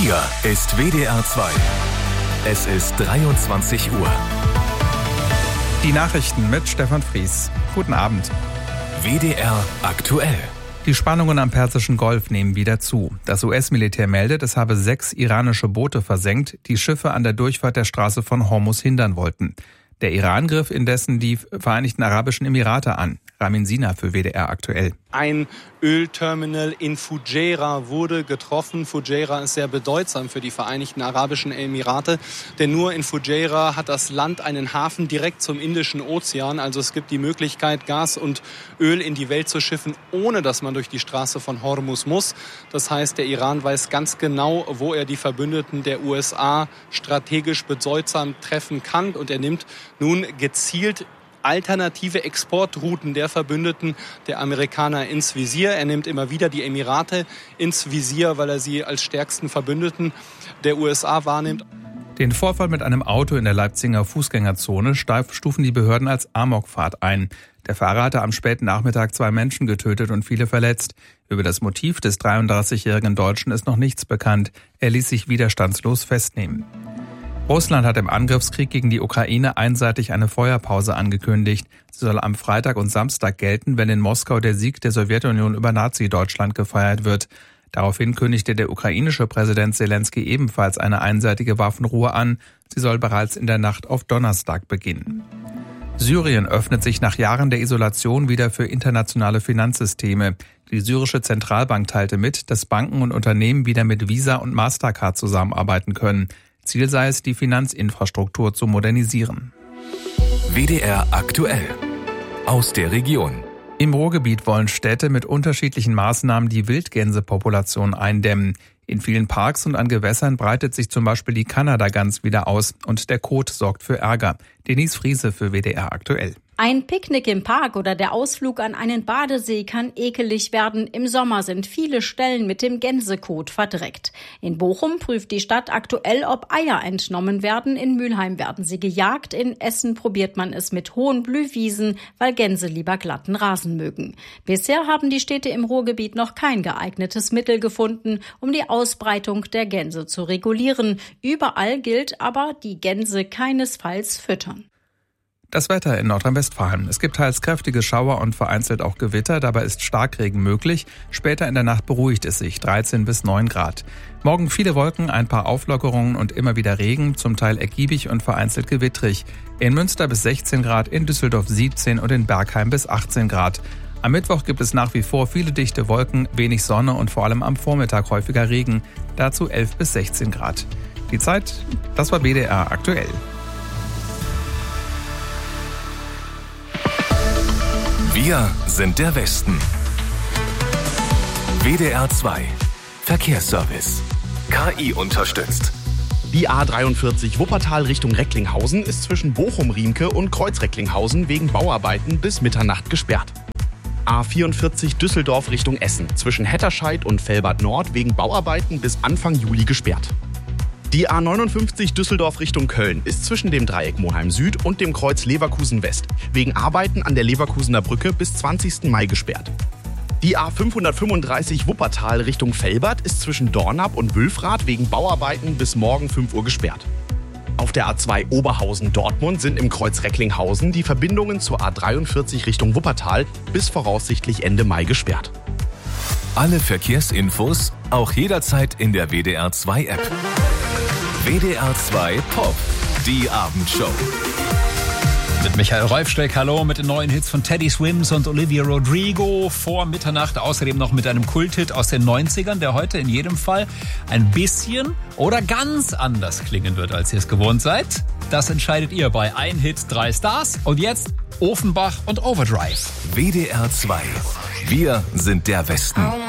Hier ist WDR 2. Es ist 23 Uhr. Die Nachrichten mit Stefan Fries. Guten Abend. WDR aktuell. Die Spannungen am Persischen Golf nehmen wieder zu. Das US-Militär meldet, es habe 6 iranische Boote versenkt, die Schiffe an der Durchfahrt der Straße von Hormuz hindern wollten. Der Iran griff indessen die Vereinigten Arabischen Emirate an. Ramin Sina für WDR aktuell. Ein Ölterminal in Fujairah wurde getroffen. Fujairah ist sehr bedeutsam für die Vereinigten Arabischen Emirate, denn nur in Fujairah hat das Land einen Hafen direkt zum Indischen Ozean. Also es gibt die Möglichkeit, Gas und Öl in die Welt zu schiffen, ohne dass man durch die Straße von Hormuz muss. Das heißt, der Iran weiß ganz genau, wo er die Verbündeten der USA strategisch bedeutsam treffen kann. Und er nimmt nun gezielt alternative Exportrouten der Verbündeten der Amerikaner ins Visier. Er nimmt immer wieder die Emirate ins Visier, weil er sie als stärksten Verbündeten der USA wahrnimmt. Den Vorfall mit einem Auto in der Leipziger Fußgängerzone stufen die Behörden als Amokfahrt ein. Der Fahrer hatte am späten Nachmittag 2 Menschen getötet und viele verletzt. Über das Motiv des 33-jährigen Deutschen ist noch nichts bekannt. Er ließ sich widerstandslos festnehmen. Russland hat im Angriffskrieg gegen die Ukraine einseitig eine Feuerpause angekündigt. Sie soll am Freitag und Samstag gelten, wenn in Moskau der Sieg der Sowjetunion über Nazi-Deutschland gefeiert wird. Daraufhin kündigte der ukrainische Präsident Selenskyj ebenfalls eine einseitige Waffenruhe an. Sie soll bereits in der Nacht auf Donnerstag beginnen. Syrien öffnet sich nach Jahren der Isolation wieder für internationale Finanzsysteme. Die syrische Zentralbank teilte mit, dass Banken und Unternehmen wieder mit Visa und Mastercard zusammenarbeiten können. Ziel sei es, die Finanzinfrastruktur zu modernisieren. WDR aktuell. Aus der Region. Im Ruhrgebiet wollen Städte mit unterschiedlichen Maßnahmen die Wildgänsepopulation eindämmen. In vielen Parks und an Gewässern breitet sich zum Beispiel die Kanadagans wieder aus und der Kot sorgt für Ärger. Denise Friese für WDR aktuell. Ein Picknick im Park oder der Ausflug an einen Badesee kann ekelig werden. Im Sommer sind viele Stellen mit dem Gänsekot verdreckt. In Bochum prüft die Stadt aktuell, ob Eier entnommen werden. In Mülheim werden sie gejagt. In Essen probiert man es mit hohen Blühwiesen, weil Gänse lieber glatten Rasen mögen. Bisher haben die Städte im Ruhrgebiet noch kein geeignetes Mittel gefunden, um die Ausbreitung der Gänse zu regulieren. Überall gilt aber, die Gänse keinesfalls füttern. Das Wetter in Nordrhein-Westfalen. Es gibt teils kräftige Schauer und vereinzelt auch Gewitter. Dabei ist Starkregen möglich. Später in der Nacht beruhigt es sich. 13 bis 9 Grad. Morgen viele Wolken, ein paar Auflockerungen und immer wieder Regen. Zum Teil ergiebig und vereinzelt gewittrig. In Münster bis 16 Grad, in Düsseldorf 17 und in Bergheim bis 18 Grad. Am Mittwoch gibt es nach wie vor viele dichte Wolken, wenig Sonne und vor allem am Vormittag häufiger Regen. Dazu 11 bis 16 Grad. Die Zeit, das war WDR aktuell. Wir sind der Westen. WDR 2. Verkehrsservice. KI unterstützt. Die A43 Wuppertal Richtung Recklinghausen ist zwischen Bochum-Riemke und Kreuz-Recklinghausen wegen Bauarbeiten bis Mitternacht gesperrt. A44 Düsseldorf Richtung Essen zwischen Hetterscheid und Velbert Nord wegen Bauarbeiten bis Anfang Juli gesperrt. Die A59 Düsseldorf Richtung Köln ist zwischen dem Dreieck Monheim Süd und dem Kreuz Leverkusen West wegen Arbeiten an der Leverkusener Brücke bis 20. Mai gesperrt. Die A535 Wuppertal Richtung Velbert ist zwischen Dornap und Wülfrath wegen Bauarbeiten bis morgen 5 Uhr gesperrt. Auf der A2 Oberhausen-Dortmund sind im Kreuz Recklinghausen die Verbindungen zur A43 Richtung Wuppertal bis voraussichtlich Ende Mai gesperrt. Alle Verkehrsinfos auch jederzeit in der WDR 2 App. WDR 2 Pop, die Abendshow. Mit Michael Reufsteck, hallo, mit den neuen Hits von Teddy Swims und Olivia Rodrigo vor Mitternacht. Außerdem noch mit einem Kulthit aus den 90ern, der heute in jedem Fall ein bisschen oder ganz anders klingen wird, als ihr es gewohnt seid. Das entscheidet ihr bei Ein Hit, 3 Stars. Und jetzt Offenbach und Overdrive. WDR 2. Wir sind der Westen.